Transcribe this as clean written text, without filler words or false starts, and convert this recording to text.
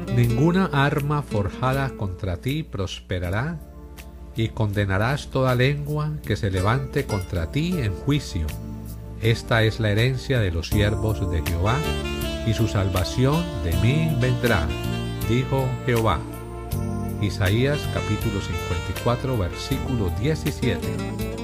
Ninguna arma forjada contra ti prosperará, y condenarás toda lengua que se levante contra ti en juicio. Esta es la herencia de los siervos de Jehová, y su salvación de mí vendrá, dijo Jehová. Isaías capítulo 54, versículo 17.